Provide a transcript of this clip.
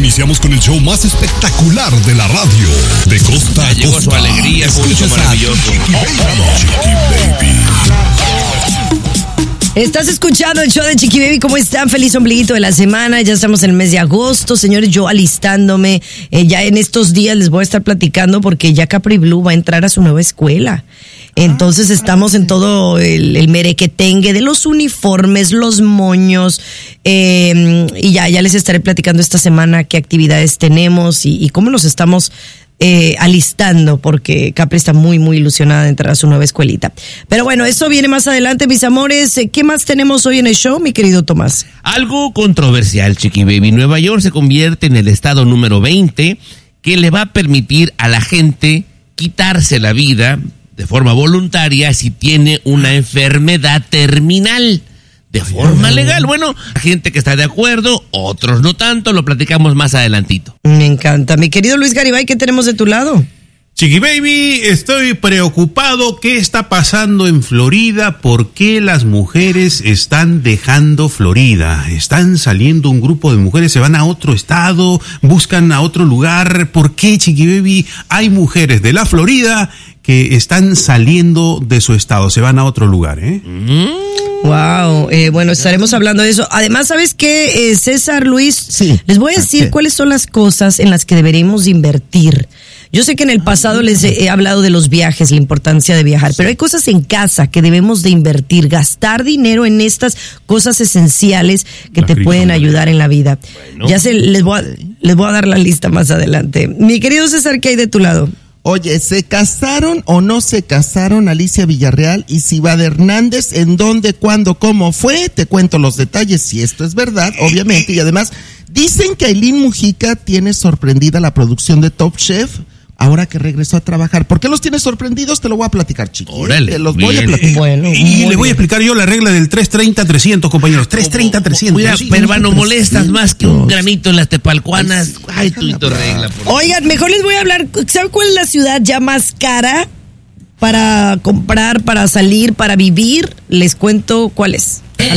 Iniciamos con el show más espectacular de la radio. De costa a costa. Llegó su alegría, público maravilloso. Chiqui Baby. Estás escuchando el show de Chiqui Baby. ¿Cómo están? Feliz ombliguito de la semana. Ya estamos en el mes de agosto. Señores, yo alistándome. Ya en estos días les voy a estar platicando porque ya Capri Blue va a entrar a su nueva escuela. Entonces estamos en todo el merequetengue de los uniformes, los moños, y ya les estaré platicando esta semana qué actividades tenemos y cómo los estamos alistando, porque Capri está muy, muy ilusionada de entrar a su nueva escuelita. Pero bueno, eso viene más adelante, mis amores. ¿Qué más tenemos hoy en el show, mi querido Tomás? Algo controversial, Chiqui Baby. Nueva York se convierte en el estado número 20 que le va a permitir a la gente quitarse la vida de forma voluntaria si tiene una enfermedad terminal de forma legal. Bueno, gente que está de acuerdo, otros no tanto, lo platicamos más adelantito. Me encanta. Mi querido Luis Garibay, ¿qué tenemos de tu lado? Chiqui Baby, estoy preocupado. ¿Qué está pasando en Florida? ¿Por qué las mujeres están dejando Florida? Están saliendo un grupo de mujeres, se van a otro estado, buscan a otro lugar. ¿Por qué, Chiqui Baby? Hay mujeres de la Florida que están saliendo de su estado, se van a otro lugar, Wow, bueno, estaremos hablando de eso. Además, ¿sabes qué, César, Luis? Sí. Les voy a decir cuáles son las cosas en las que deberíamos invertir. Yo sé que en el pasado les he hablado de los viajes, la importancia de viajar, pero hay cosas en casa que debemos de invertir, gastar dinero en estas cosas esenciales que te pueden ayudar en la vida. Bueno. Les voy a dar la lista más adelante. Mi querido César, ¿qué hay de tu lado? Oye, ¿se casaron o no se casaron Alicia Villarreal y Cibada Hernández? ¿En dónde, cuándo, cómo fue? Te cuento los detalles, si esto es verdad, obviamente. Y además, dicen que Aileen Mujica tiene sorprendida la producción de Top Chef ahora que regresó a trabajar. ¿Por qué los tiene sorprendidos? Te lo voy a platicar, Chiqui. Órale, te los voy a platicar. Bueno, y le voy a explicar yo la regla del 330-300, compañeros. 330-300. Cuida, Pervano, molestas más que un granito en las tepalcuanas. Ay, tu regla. Oigan, mejor les voy a hablar. ¿Saben cuál es la ciudad ya más cara para comprar, para salir, para vivir? Les cuento cuál es.